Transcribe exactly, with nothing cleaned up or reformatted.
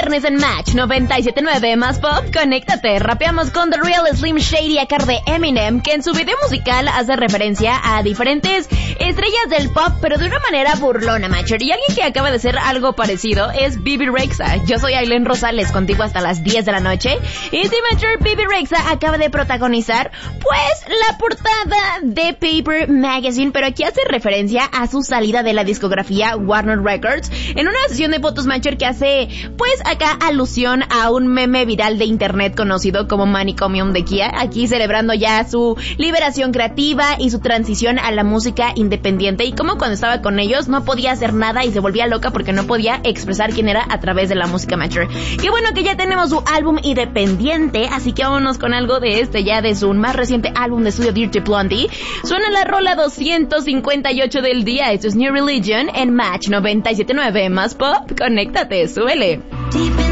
viernes en Match noventa y siete punto nueve más pop, conéctate. Rapeamos con The Real Slim Shady a cargo de Eminem, que en su video musical hace referencia a diferentes estrellas del pop, pero de una manera burlona, Matcher. Y alguien que acaba de hacer algo parecido es Bebe Rexha. Yo soy Aileen Rosales, contigo hasta las diez de la noche. Y sí, Matcher, Bebe Rexha acaba de protagonizar, pues, la portada de Paper Magazine, pero aquí hace referencia a su salida de la discografía Warner Records en una sesión de fotos, Matcher, que hace, pues, acá alusión a un meme viral de internet conocido como Manicomium de Kia, aquí celebrando ya su liberación creativa y su transición a la música independiente, y como cuando estaba con ellos no podía hacer nada y se volvía loca porque no podía expresar quién era a través de la música, Matcher. Qué bueno que ya tenemos su álbum independiente, así que vámonos con algo de este, ya de su más reciente álbum de estudio Dirty Blondie. Suena la rola doscientos cincuenta y ocho del día. Esto es New Religion en Match noventa y siete punto nueve más pop. Conéctate, súbele.